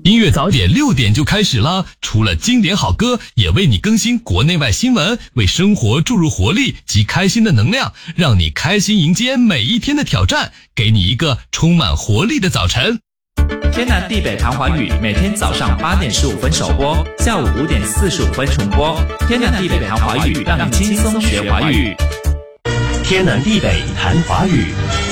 音乐早点6点就开始啦，除了经典好歌，也为你更新国内外新闻，为生活注入活力及开心的能量，让你开心迎接每一天的挑战，给你一个充满活力的早晨。 天南地北谈华语，每天早上8点15分首播，下午5点45分重播。天南地北谈华语，让你轻松学华语。 天南地北谈华语。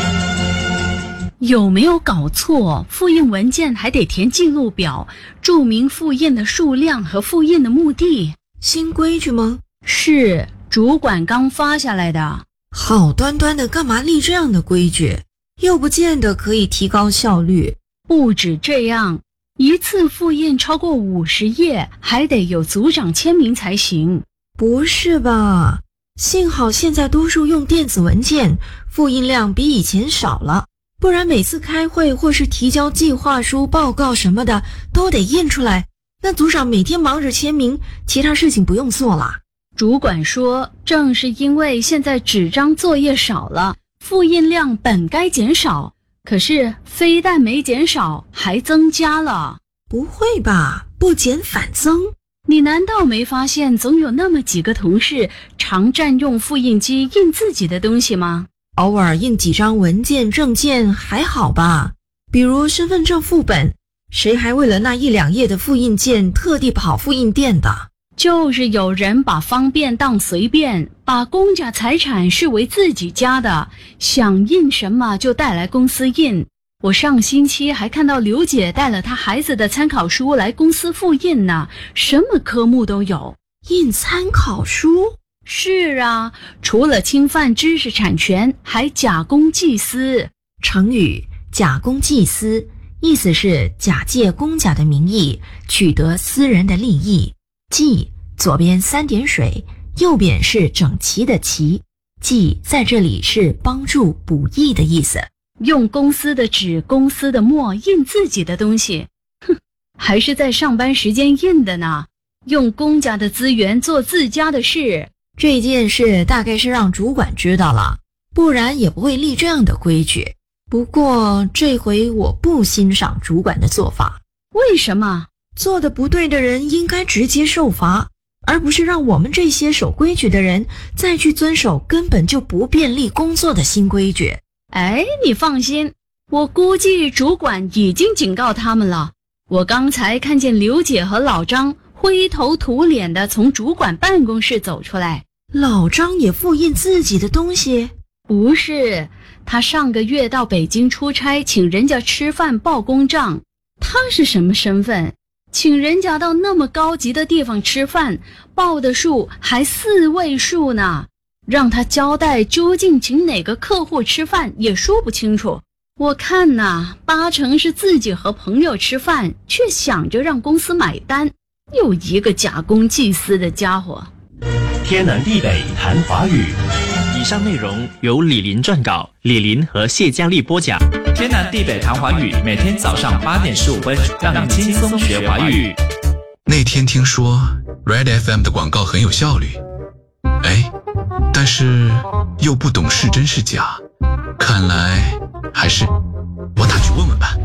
有没有搞错？复印文件还得填记录表，注明复印的数量和复印的目的。 新规矩吗？ 是，主管刚发下来的。 好端端的，干嘛立这样的规矩？又不见得可以提高效率。 不止这样，一次复印超过50页，还得有组长签名才行。 不是吧？幸好现在多数用电子文件，复印量比以前少了。不然每次开会或是提交计划书、报告什么的都得印出来，那组长每天忙着签名，其他事情不用做了。 主管说，正是因为现在纸张作业少了，复印量本该减少，可是非但没减少，还增加了。 不会吧？不减反增？ 你难道没发现总有那么几个同事常占用复印机印自己的东西吗？ 偶尔印几张文件证件还好吧，比如身份证副本，谁还为了那1、2页的复印件特地跑复印店的？ 就是有人把方便当随便，把公家财产视为自己家的，想印什么就带来公司印。我上星期还看到刘姐带了她孩子的参考书来公司复印呢，什么科目都有。 印参考书？ 是啊，除了侵犯知识产权，还假公济私。 成语假公济私，意思是假借公家的名义，取得私人的利益。济左边3点水，右边是整齐的齐，济在这里是帮助补益的意思。 用公司的纸、公司的墨印自己的东西，还是在上班时间印的呢。用公家的资源做自家的事。 这件事大概是让主管知道了，不然也不会立这样的规矩。不过这回我不欣赏主管的做法。 为什么？ 做得不对的人应该直接受罚，而不是让我们这些守规矩的人再去遵守根本就不便利工作的新规矩。 哎，你放心，我估计主管已经警告他们了。我刚才看见刘姐和老张灰头土脸地从主管办公室走出来。 老张也复印自己的东西？ 不是，他上个月到北京出差，请人家吃饭报公账。他是什么身份？请人家到那么高级的地方吃饭，报的数还4位数呢，让他交代究竟请哪个客户吃饭也说不清楚。我看呐，8成是自己和朋友吃饭，却想着让公司买单，又一个假公济私的家伙。 天南地北谈华语。 以上内容由李林撰稿，李林和谢佳丽播讲。天南地北谈华语，每天早上8点15分，让你轻松学华语。 那天听说 Red FM 的广告很有效率，但是又不懂是真是假，看来还是我打去问问吧。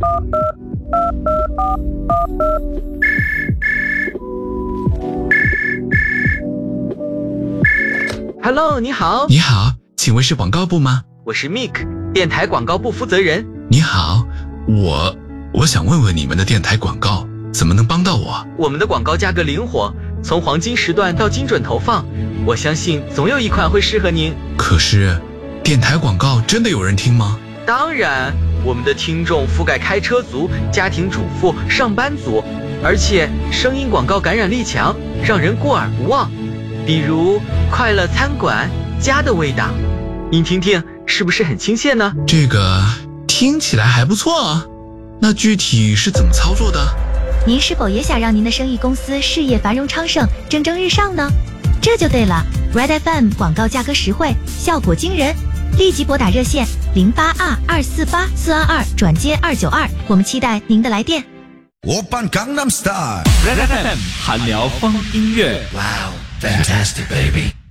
Hello， 你好。 你好，请问是广告部吗？ 我是 Mick， 电台广告部负责人。 你好，我想问问你们的电台广告怎么能帮到我？ 我们的广告价格灵活，从黄金时段到精准投放，我相信总有一款会适合您。 可是，电台广告真的有人听吗？ 当然，我们的听众覆盖开车族、家庭主妇、上班族，而且声音广告感染力强，让人过耳不忘。比如快乐餐馆，家的味道，您听听是不是很亲切呢？ 这个听起来还不错啊，那具体是怎么操作的？ 您是否也想让您的生意公司事业繁荣昌盛，蒸蒸日上呢？这就对了， Red FM 广告价格实惠，效果惊人，立即拨打热线0822484422转接292，我们期待您的来电。 오빤 강남스타일 Red FM 韩聊风音乐。 Wow, fantastic baby.